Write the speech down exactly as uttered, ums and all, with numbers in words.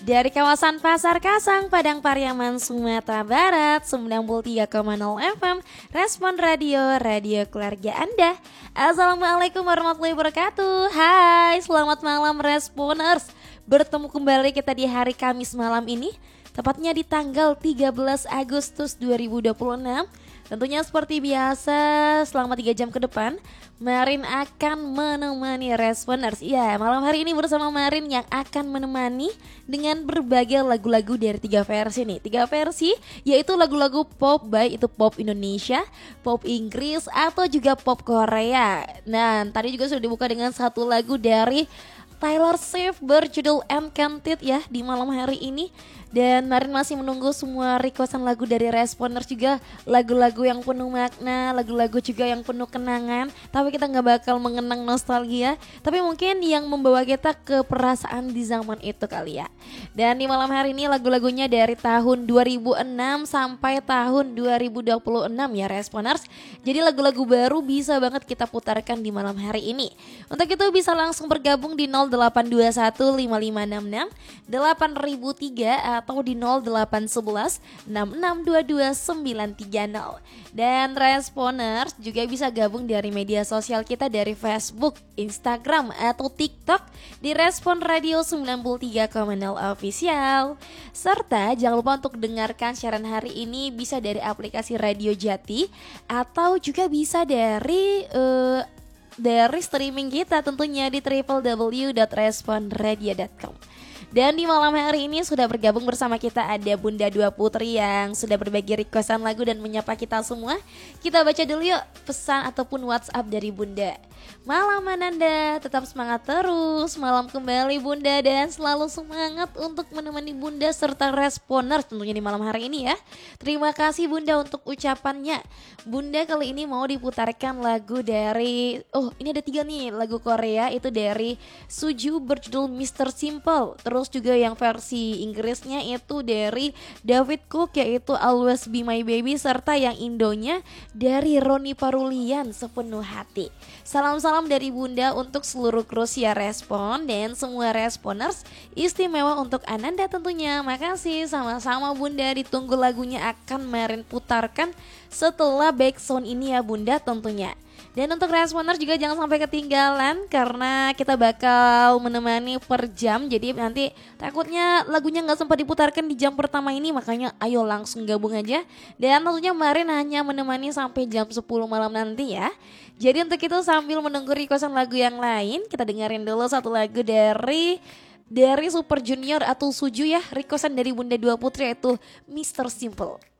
Dari kawasan Pasar Kasang, Padang Pariaman, Sumatera Barat, sembilan puluh tiga koma nol F M, Respon Radio, radio keluarga Anda. Assalamualaikum warahmatullahi wabarakatuh. Hai, selamat malam Responers. Bertemu kembali kita di hari Kamis malam ini, tepatnya di tanggal tiga belas Agustus dua ribu dua puluh enam. Tentunya seperti biasa, selama tiga jam ke depan Marin akan menemani Responers. Ya, malam hari ini bersama Marin yang akan menemani dengan berbagai lagu-lagu dari tiga versi nih. Tiga versi yaitu lagu-lagu pop, baik itu pop Indonesia, pop Inggris, atau juga pop Korea. Nah, tadi juga sudah dibuka dengan satu lagu dari Taylor Swift berjudul Enchanted ya di malam hari ini. Dan Marin masih menunggu semua requestan lagu dari Responers juga, lagu-lagu yang penuh makna, lagu-lagu juga yang penuh kenangan. Tapi kita gak bakal mengenang nostalgia, tapi mungkin yang membawa kita ke perasaan di zaman itu kali ya. Dan di malam hari ini lagu-lagunya dari tahun dua ribu enam sampai tahun dua ribu dua puluh enam ya Responers. Jadi lagu-lagu baru bisa banget kita putarkan di malam hari ini. Untuk itu bisa langsung bergabung di nol delapan dua satu lima lima enam enam delapan nol tiga atau di nol delapan satu satu enam enam dua dua sembilan tiga nol. Dan Responers juga bisa gabung dari media sosial kita dari Facebook, Instagram, atau TikTok di Respon Radio sembilan puluh tiga koma nol Official. Serta jangan lupa untuk dengarkan siaran hari ini bisa dari aplikasi Radio Jati atau juga bisa dari uh, dari streaming kita tentunya di w w w dot respon radio dot com. Dan di malam hari ini sudah bergabung bersama kita ada Bunda Dua Putri yang sudah berbagi requestan lagu dan menyapa kita semua. Kita baca dulu yuk pesan ataupun WhatsApp dari Bunda. Malam Ananda, tetap semangat terus. Malam kembali Bunda dan selalu semangat untuk menemani Bunda serta Responers tentunya di malam hari ini ya. Terima kasih Bunda untuk ucapannya. Bunda kali ini mau diputarkan lagu dari, oh ini ada tiga nih lagu Korea, itu dari Suju berjudul mister Simple. Terus juga yang versi Inggrisnya itu dari David Cook yaitu Always Be My Baby, serta yang Indonya dari Roni Parulian Sepenuh Hati. Salam-salam dari Bunda untuk seluruh kru Siar Respon dan semua Responers, istimewa untuk Ananda tentunya. Makasih, sama-sama Bunda, ditunggu lagunya akan Marin putarkan setelah backsound ini ya Bunda tentunya. Dan untuk Responers juga jangan sampai ketinggalan karena kita bakal menemani per jam. Jadi nanti takutnya lagunya gak sempat diputarkan di jam pertama ini, makanya ayo langsung gabung aja. Dan tentunya Marin hanya menemani sampai jam sepuluh malam nanti ya. Jadi untuk itu sambil menunggu requestan lagu yang lain, kita dengerin dulu satu lagu dari dari Super Junior atau Suju ya. Requestan dari Bunda Dua Putri yaitu mister Simple.